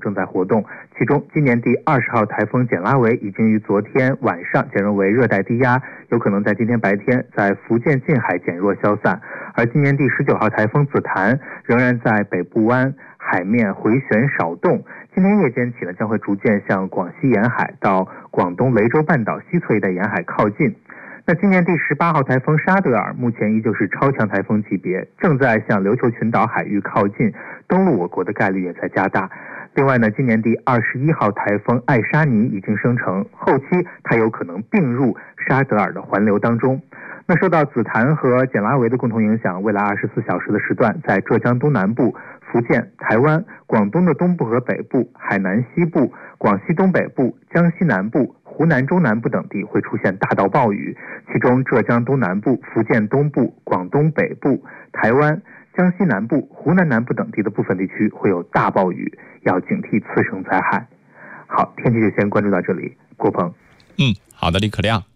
正在活动，其中今年第20号台风简拉维已经于昨天晚上减弱为热带低压，有可能在今天白天在福建近海减弱消散，而今年第19号台风紫檀仍然在北部湾海面回旋少动，今天夜间起呢将会逐渐向广西沿海到广东雷州半岛西侧一带沿海靠近。那今年第18号台风沙德尔目前依旧是超强台风级别，正在向琉球群岛海域靠近，登陆我国的概率也在加大。另外呢，今年第21号台风艾沙尼已经生成，后期它有可能并入沙德尔的环流当中。那受到紫檀和简拉维的共同影响，未来24小时的时段，在浙江东南部、福建、台湾、广东的东部和北部、海南西部、广西东北部、江西南部、湖南中南部等地会出现大到暴雨，其中浙江东南部、福建东部、广东北部、台湾、江西南部、湖南南部等地的部分地区会有大暴雨，要警惕次生灾害。好，天气就先关注到这里，郭鹏。 好的，李可亮。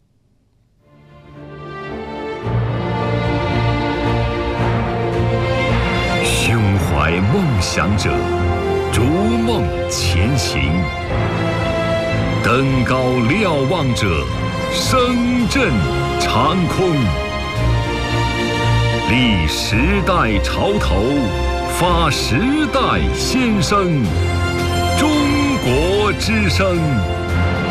胸怀梦想者，逐梦前行；登高瞭望者，声震长空。立时代潮头，发时代先声。中国之声。